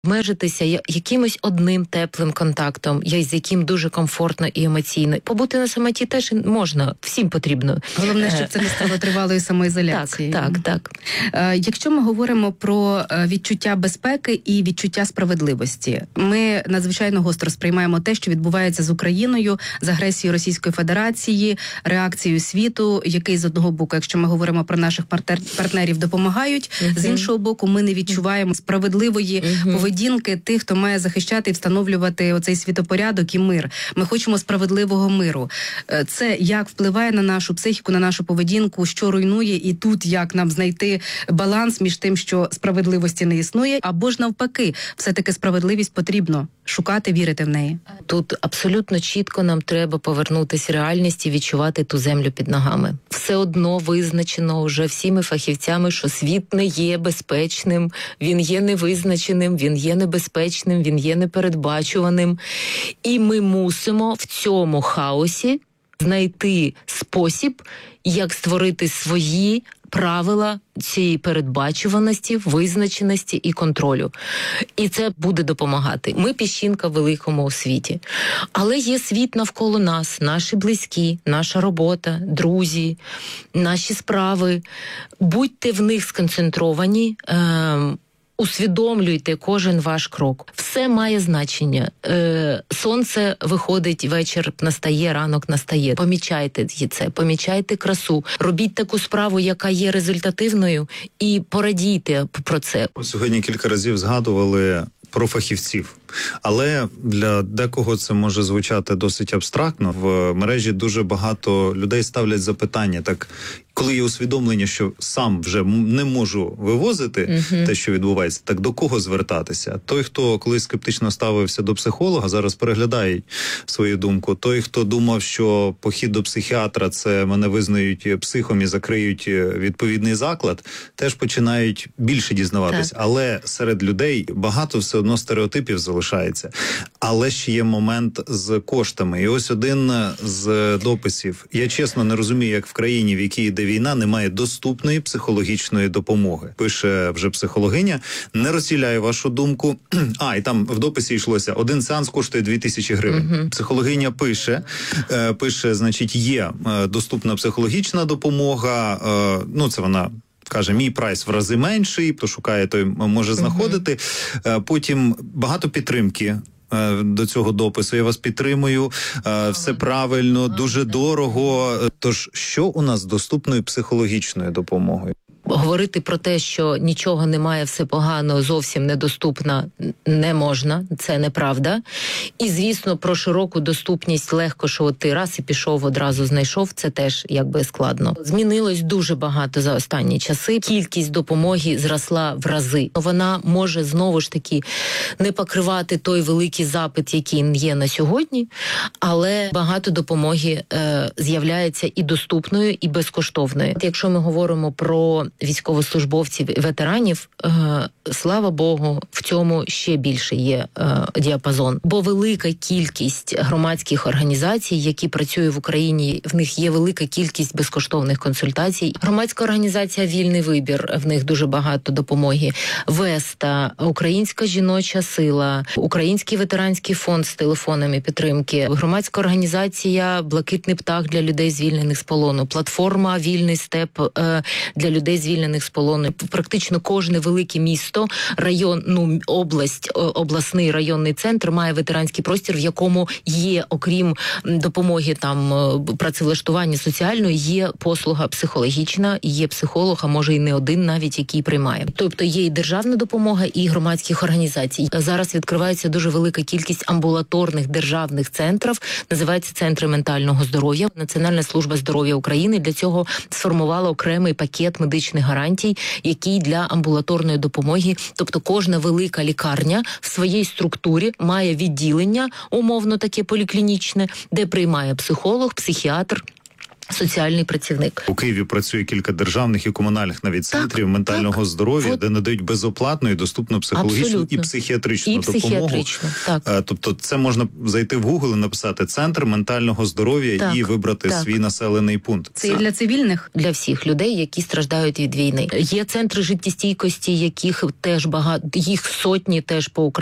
Обмежитися якимось одним теплим контактом, з яким дуже комфортно і емоційно. Побути на самоті теж можна, всім потрібно. Головне, щоб це не стало тривалою самоізоляцією. Так. Якщо ми говоримо про відчуття безпеки і відчуття справедливості, ми надзвичайно гостро сприймаємо те, що відбувається з Україною, з агресією Російської Федерації, реакцією світу, який з одного боку, якщо ми говоримо про наших партнерів, допомагають, з іншого боку, ми не відчуваємо справедливої поведінки тих, хто має захищати і встановлювати оцей світопорядок і мир. Ми хочемо справедливого миру. Це як впливає на нашу психіку, на нашу поведінку, що руйнує, і тут як нам знайти баланс між тим, що справедливості не існує, або ж навпаки, все-таки справедливість потрібно шукати, вірити в неї. Тут абсолютно чітко нам треба повернутися реальність і відчувати ту землю під ногами. Все одно визначено вже всіми фахівцями, що світ не є безпечним, він є невизначеним, він є небезпечним, він є непередбачуваним. І ми мусимо в цьому хаосі знайти спосіб, як створити свої правила цієї передбачуваності, визначеності і контролю. І це буде допомагати. Ми піщинка в великому світі. Але є світ навколо нас, наші близькі, наша робота, друзі, наші справи. Будьте в них сконцентровані, усвідомлюйте кожен ваш крок. Все має значення. Сонце виходить, вечір настає, ранок настає. Помічайте це, помічайте красу. Робіть таку справу, яка є результативною, і порадійте про це. Сьогодні кілька разів згадували про фахівців. Але для декого це може звучати досить абстрактно. В мережі дуже багато людей ставлять запитання. Так, коли є усвідомлення, що сам вже не можу вивозити те, що відбувається, так до кого звертатися? Той, хто колись скептично ставився до психолога, зараз переглядає свою думку. Той, хто думав, що похід до психіатра – це мене визнають психом і закриють відповідний заклад, теж починають більше дізнаватись. Так. Але серед людей багато все одно стереотипів залишається. Але ще є момент з коштами. І ось один з дописів. Я чесно не розумію, як в країні, в якій йде війна, немає доступної психологічної допомоги. Пише вже психологиня. Не розділяю вашу думку. І там в дописі йшлося, один сеанс коштує 2000 гривень. Психологиня пише, значить, є доступна психологічна допомога. Це вона каже, мій прайс в рази менший, хто шукає, той може знаходити. Потім багато підтримки до цього допису. Я вас підтримую, все правильно, дуже дорого. Тож, що у нас з доступною психологічною допомогою? Говорити про те, що нічого немає, все погано, зовсім недоступно, не можна, це неправда. І, звісно, про широку доступність легко, що от ти раз і пішов, одразу знайшов, це теж якби складно. Змінилось дуже багато за останні часи, кількість допомоги зросла в рази. Вона може знову ж таки не покривати той великий запит, який є на сьогодні, але багато допомоги з'являється і доступною, і безкоштовною. Якщо ми говоримо про військовослужбовців і ветеранів, слава Богу, в цьому ще більше є діапазон. Бо велика кількість громадських організацій, які працюють в Україні, в них є велика кількість безкоштовних консультацій. Громадська організація «Вільний вибір», в них дуже багато допомоги. Веста, Українська жіноча сила, Український ветеранський фонд з телефонами підтримки, громадська організація «Блакитний птах» для людей, звільнених з полону, платформа «Вільний степ» для людей, звільнених з полону. Практично кожне велике місто, район, область, обласний районний центр має ветеранський простір, в якому є, окрім допомоги працевлаштування соціальної, є послуга психологічна, є психолог, а може і не один навіть, який приймає. Тобто є і державна допомога, і громадських організацій. Зараз відкривається дуже велика кількість амбулаторних державних центрів, називається центри ментального здоров'я. Національна служба здоров'я України для цього сформувала окремий пакет медичних гарантій, який для амбулаторної допомоги, тобто кожна велика лікарня в своїй структурі має відділення, умовно таке поліклінічне, де приймає психолог, психіатр, соціальний працівник. У Києві працює кілька державних і комунальних навіть центрів ментального здоров'я, де надають безоплатну і доступну психологічну Абсолютно. і психіатричну І допомогу. психіатрично, так. Тобто це можна зайти в Google і написати «Центр ментального здоров'я» Так, і вибрати так. свій населений пункт. Це і для цивільних? Для всіх людей, які страждають від війни. Є центри життєстійкості, яких теж багато, їх сотні теж по Україні.